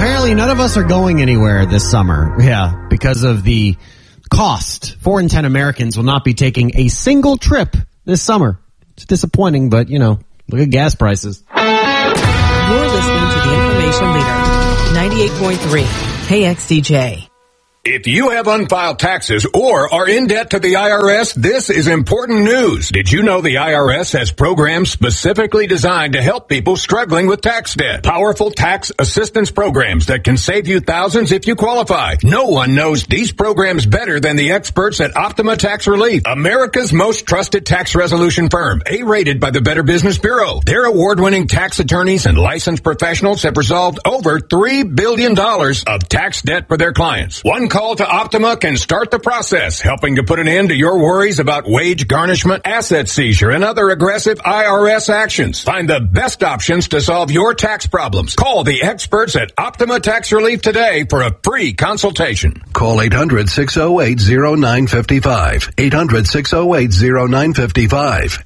Apparently none of us are going anywhere this summer. Yeah, because of the cost. 4 in 10 Americans will not be taking a single trip this summer. It's disappointing, but, you know, look at gas prices. You're listening to the Information Leader, 98.3 KXDJ. If you have unfiled taxes or are in debt to the IRS, this is important news. Did you know the IRS has programs specifically designed to help people struggling with tax debt? Powerful tax assistance programs that can save you thousands if you qualify. No one knows these programs better than the experts at Optima Tax Relief, America's most trusted tax resolution firm, A-rated by the Better Business Bureau. Their award-winning tax attorneys and licensed professionals have resolved over $3 billion of tax debt for their clients. One call to Optima can start the process, helping to put an end to your worries about wage garnishment, asset seizure, and other aggressive IRS actions. Find the best options to solve your tax problems. Call the experts at Optima Tax Relief today for a free consultation. Call 800-608-0955. 800-608-0955.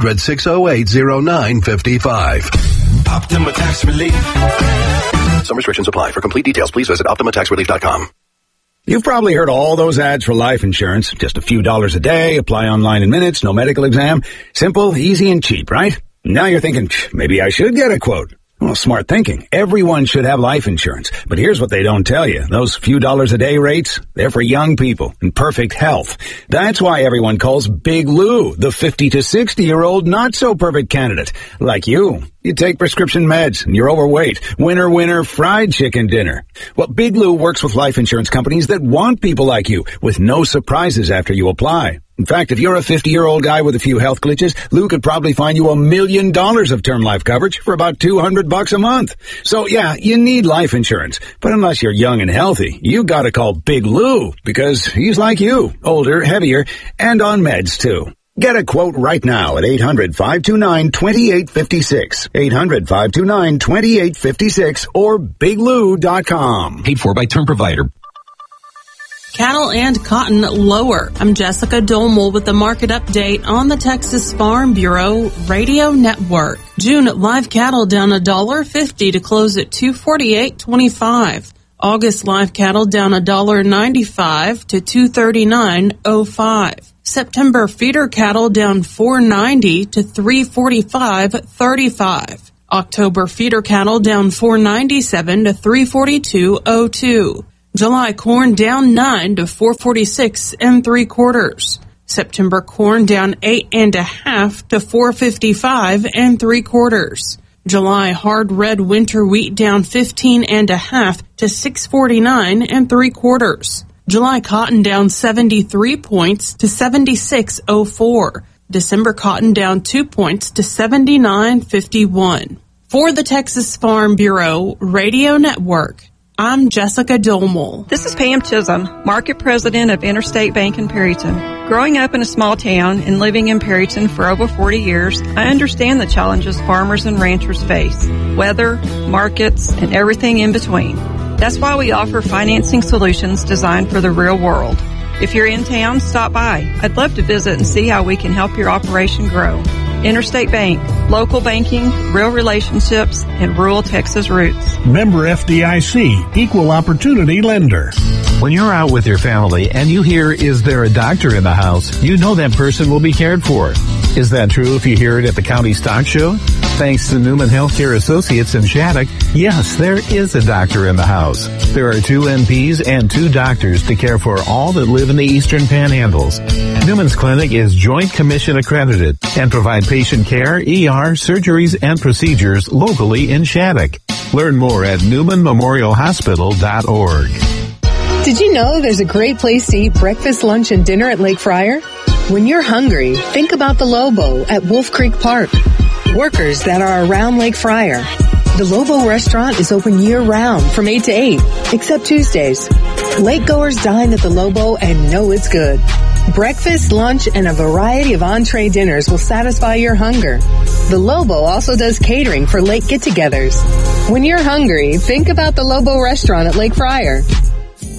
800-608-0955. Optima Tax Relief. Some restrictions apply. For complete details, please visit OptimaTaxRelief.com. You've probably heard all those ads for life insurance. Just a few dollars a day, apply online in minutes, no medical exam. Simple, easy, and cheap, right? Now you're thinking, maybe I should get a quote. Well, smart thinking. Everyone should have life insurance. But here's what they don't tell you. Those few dollars a day rates, they're for young people in perfect health. That's why everyone calls Big Lou the 50 to 60-year-old not-so-perfect candidate. Like you. You take prescription meds and you're overweight. Winner, winner, fried chicken dinner. Well, Big Lou works with life insurance companies that want people like you with no surprises after you apply. In fact, if you're a 50-year-old guy with a few health glitches, Lou could probably find you $1 million of term life coverage for about $200 a month. So yeah, you need life insurance. But unless you're young and healthy, you gotta call Big Lou because he's like you, older, heavier, and on meds too. Get a quote right now at 800-529-2856. 800-529-2856 or biglou.com. Paid for by Term Provider. Cattle and cotton lower. I'm Jessica Dolmel with the market update on the Texas Farm Bureau Radio Network. June live cattle down $1.50 to close at $248.25. August live cattle down $1.95 to $239.05. September feeder cattle down $4.90 to $345.35. October feeder cattle down $4.97 to $342.02. July corn down 9 to 446 3/4. September corn down 8.5 to 455 3/4. July hard red winter wheat down 15.5 to 649 3/4. July cotton down 73 points to 76.04. December cotton down 2 points to 79.51. For the Texas Farm Bureau Radio Network, I'm Jessica Dolmel. This is Pam Chisholm, Market President of Interstate Bank in Perryton. Growing up in a small town and living in Perryton for over 40 years, I understand the challenges farmers and ranchers face, weather, markets, and everything in between. That's why we offer financing solutions designed for the real world. If you're in town, stop by. I'd love to visit and see how we can help your operation grow. Interstate Bank, local banking, real relationships, and rural Texas roots. Member FDIC, equal opportunity lender. When you're out with your family and you hear, "Is there a doctor in the house?" you know that person will be cared for. Is that true if you hear it at the county stock show? Thanks to Newman Healthcare Associates in Shattuck, yes, there is a doctor in the house. There are 2 NPs and 2 doctors to care for all that live in the Eastern Panhandles. Newman's Clinic is Joint Commission accredited and provide patient care, ER, surgeries, and procedures locally in Shattuck. Learn more at NewmanMemorialHospital.org. Did you know there's a great place to eat breakfast, lunch, and dinner at Lake Fryer? When you're hungry, think about the Lobo at Wolf Creek Park. Workers that are around Lake Fryer. The Lobo restaurant is open year-round from 8 to 8, except Tuesdays. Lakegoers dine at the Lobo and know it's good. Breakfast, lunch, and a variety of entree dinners will satisfy your hunger. The Lobo also does catering for lake get-togethers. When you're hungry, think about the Lobo restaurant at Lake Fryer.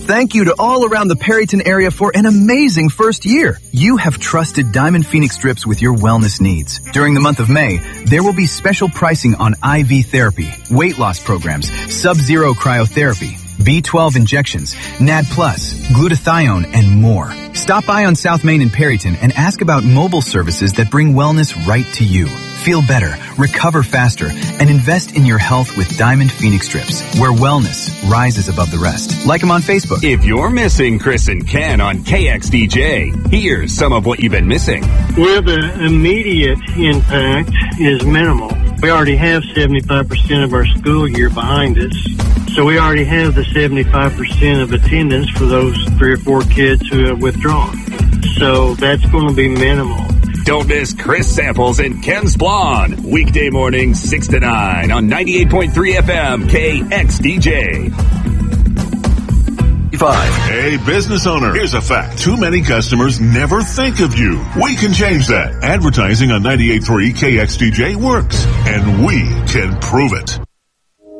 Thank you to all around the Perryton area for an amazing first year. You have trusted Diamond Phoenix strips with your wellness needs. During the month of May, there will be special pricing on IV therapy, weight loss programs, sub-zero cryotherapy, B12 injections, NAD+, glutathione, and more. Stop by on South Main in Perryton and ask about mobile services that bring wellness right to you. Feel better, recover faster, and invest in your health with Diamond Phoenix strips, where wellness rises above the rest. Like them on Facebook. If you're missing Chris and Ken on KXDJ, here's some of what you've been missing. Well, the immediate impact is minimal. We already have 75% of our school year behind us. So we already have the 75% of attendance for those 3 or 4 kids who have withdrawn. So that's going to be minimal. Don't miss Chris Samples and Ken Splon. Weekday mornings 6 to 9 on 98.3 FM KXDJ. Hey, business owner, here's a fact. Too many customers never think of you. We can change that. Advertising on 98.3 KXDJ works, and we can prove it.